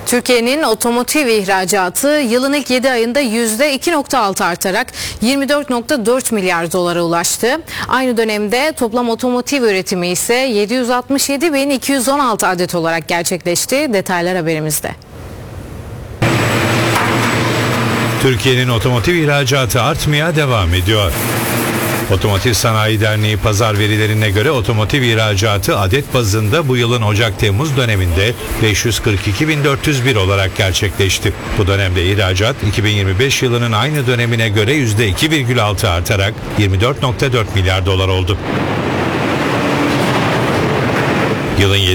Türkiye'nin otomotiv ihracatı yılın ilk 7 ayında %2,6 artarak 24,4 milyar dolara ulaştı. Aynı dönemde toplam otomotiv üretimi ise 767.216 adet olarak gerçekleşti. Detaylar haberimizde. Türkiye'nin otomotiv ihracatı artmaya devam ediyor. Otomotiv Sanayi Derneği pazar verilerine göre otomotiv ihracatı adet bazında bu yılın Ocak-Temmuz döneminde 542.401 olarak gerçekleşti. Bu dönemde ihracat 2025 yılının aynı dönemine göre %2,6 artarak 24,4 milyar dolar oldu. Yılın